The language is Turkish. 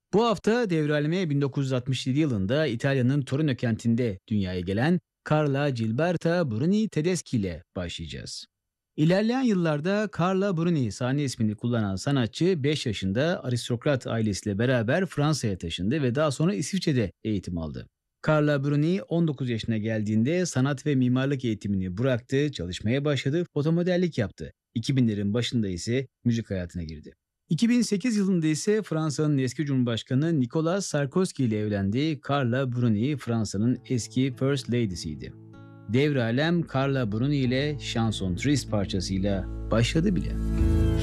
Bu hafta devralmeye 1967 yılında İtalya'nın Torino kentinde dünyaya gelen Carla Gilberta Bruni Tedeschi ile başlayacağız. İlerleyen yıllarda Carla Bruni sahne ismini kullanan sanatçı 5 yaşında aristokrat ailesiyle beraber Fransa'ya taşındı ve daha sonra İsviçre'de eğitim aldı. Carla Bruni 19 yaşına geldiğinde sanat ve mimarlık eğitimini bıraktı, çalışmaya başladı, fotomodellik yaptı. 2000'lerin başında ise müzik hayatına girdi. 2008 yılında ise Fransa'nın eski Cumhurbaşkanı Nicolas Sarkozy ile evlendiği Carla Bruni Fransa'nın eski First Lady'siydi. Devralem Carla Bruni ile Chanson Triste parçasıyla başladı bile.